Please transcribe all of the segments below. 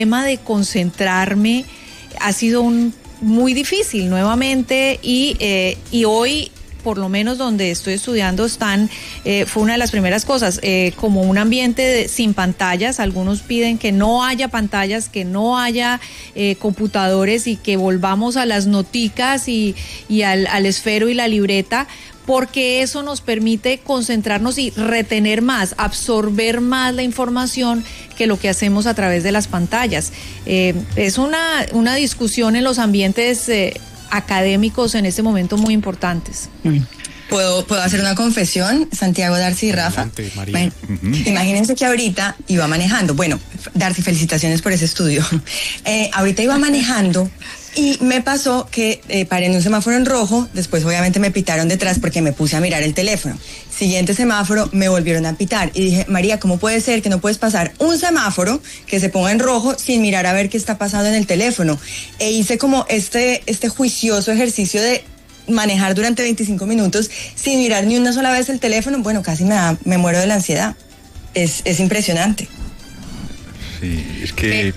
tema de concentrarme ha sido muy difícil nuevamente y hoy, por lo menos donde estoy estudiando, fue una de las primeras cosas, como un ambiente sin pantallas. Algunos piden que no haya pantallas, que no haya computadores y que volvamos a las noticas y al esfero y la libreta, porque eso nos permite concentrarnos y retener más, absorber más la información que lo que hacemos a través de las pantallas. Es una discusión en los ambientes académicos en este momento muy importantes. ¿Puedo hacer una confesión, Santiago, Darcy y Rafa? Adelante, María. Imagínense que ahorita iba manejando. Bueno, Darcy, felicitaciones por ese estudio. Ahorita iba manejando y me pasó que paré en un semáforo en rojo. Después obviamente me pitaron detrás porque me puse a mirar el teléfono. Siguiente semáforo me volvieron a pitar y dije, María, ¿cómo puede ser que no puedes pasar un semáforo que se ponga en rojo sin mirar a ver qué está pasando en el teléfono? E hice como este juicioso ejercicio de manejar durante 25 minutos sin mirar ni una sola vez el teléfono. Bueno, casi me muero de la ansiedad. Es impresionante. Sí, es que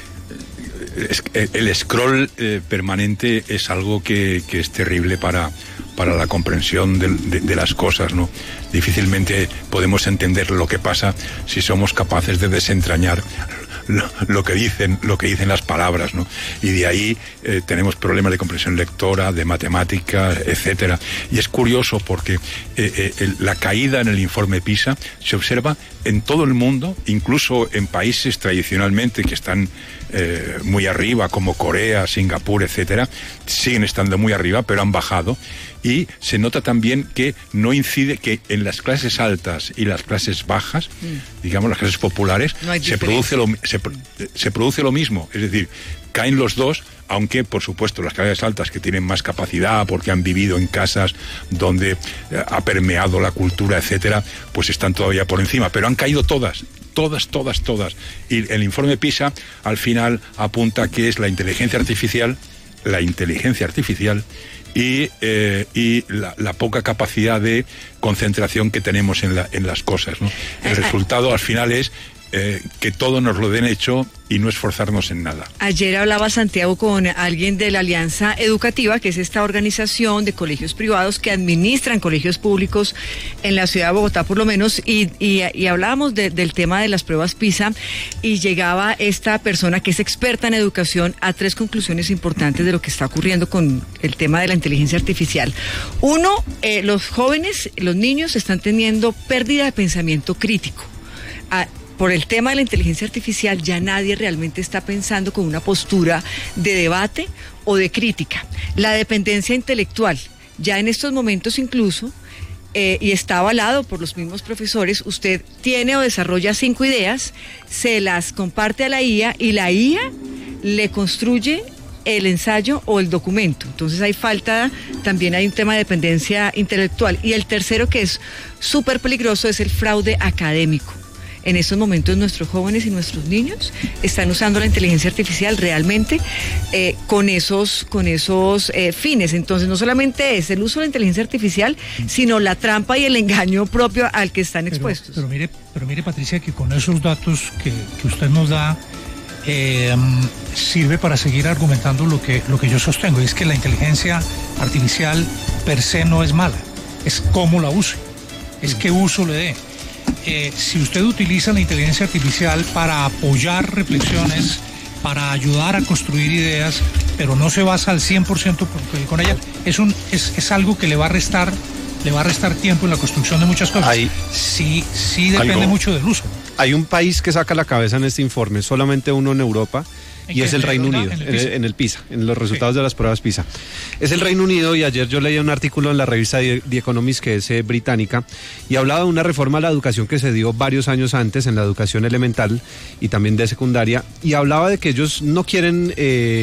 el scroll permanente es algo que es terrible para la comprensión de las cosas, ¿no? Difícilmente podemos entender lo que pasa si somos capaces de desentrañar lo que dicen las palabras, ¿no? Y de ahí tenemos problemas de comprensión lectora, de matemáticas, etcétera. Y es curioso porque la caída en el informe PISA se observa en todo el mundo, incluso en países tradicionalmente que están muy arriba, como Corea, Singapur, etcétera, siguen estando muy arriba, pero han bajado. Y se nota también que no incide, que en las clases altas y las clases bajas, digamos las clases populares, no se produce lo mismo. Es decir, caen los dos, aunque por supuesto las clases altas, que tienen más capacidad porque han vivido en casas donde ha permeado la cultura, etcétera, pues están todavía por encima, pero han caído todas. Y el informe PISA al final apunta que es la inteligencia artificial y la poca capacidad de concentración que tenemos en las cosas, ¿no? El resultado al final es que todo nos lo den hecho y no esforzarnos en nada. Ayer hablaba Santiago con alguien de la Alianza Educativa, que es esta organización de colegios privados que administran colegios públicos en la ciudad de Bogotá, por lo menos, y hablábamos del tema de las pruebas PISA, y llegaba esta persona que es experta en educación a 3 conclusiones importantes de lo que está ocurriendo con el tema de la inteligencia artificial. Uno, los jóvenes, los niños están teniendo pérdida de pensamiento crítico. Por el tema de la inteligencia artificial ya nadie realmente está pensando con una postura de debate o de crítica. La dependencia intelectual, ya en estos momentos incluso, y está avalado por los mismos profesores, usted tiene o desarrolla 5 ideas, se las comparte a la IA y la IA le construye el ensayo o el documento. Entonces también hay un tema de dependencia intelectual. Y el tercero, que es súper peligroso, es el fraude académico. En estos momentos nuestros jóvenes y nuestros niños están usando la inteligencia artificial realmente con esos fines. Entonces no solamente es el uso de la inteligencia artificial, sino la trampa y el engaño propio al que están expuestos. Pero mire, Patricia, que con esos datos que usted nos da sirve para seguir argumentando lo que yo sostengo, y es que la inteligencia artificial per se no es mala, es cómo la use, es qué uso le dé. Si usted utiliza la inteligencia artificial para apoyar reflexiones, para ayudar a construir ideas, pero no se basa al 100% con ella, es algo que le va a restar tiempo en la construcción de muchas cosas. Sí depende mucho del uso. Hay un país que saca la cabeza en este informe, solamente uno en Europa, y es el Reino Unido, en el PISA, en los resultados de las pruebas PISA. Es el Reino Unido, y ayer yo leía un artículo en la revista The Economist, que es británica, y hablaba de una reforma a la educación que se dio varios años antes, en la educación elemental y también de secundaria, y hablaba de que ellos no quieren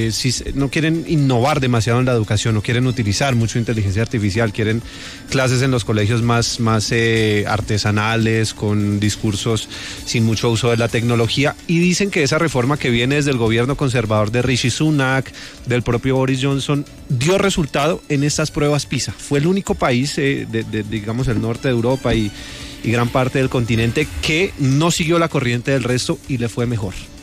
innovar demasiado en la educación, no quieren utilizar mucho inteligencia artificial, quieren clases en los colegios más artesanales, con discursos sin mucho uso de la tecnología, y dicen que esa reforma que viene desde el gobierno conservador de Rishi Sunak, del propio Boris Johnson, dio resultado en estas pruebas PISA. Fue el único país digamos, el norte de Europa y gran parte del continente que no siguió la corriente del resto y le fue mejor.